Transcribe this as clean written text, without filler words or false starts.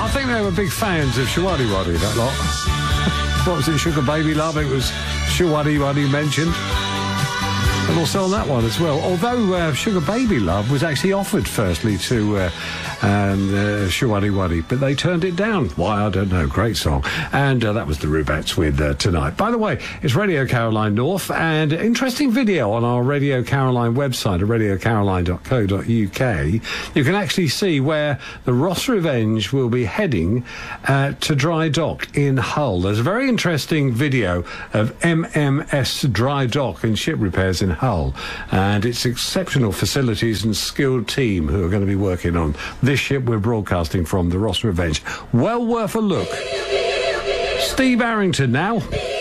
think they were big fans of Showaddy Waddy, that lot. What was it, Sugar Baby Love? It was Showaddy Waddy mentioned. And also on that one as well. Although Sugar Baby Love was actually offered firstly to Showaddy Waddy, but they turned it down. Why, I don't know. Great song. And that was the Rubettes with Tonight. By the way, it's Radio Caroline North, and interesting video on our Radio Caroline website at radiocaroline.co.uk. You can actually see where the Ross Revenge will be heading to dry dock in Hull. There's a very interesting video of MMS Dry Dock and Ship Repairs in Hull, and it's exceptional facilities and skilled team who are going to be working on this ship we're broadcasting from, the Ross Revenge. Well worth a look. Steve Arrington now.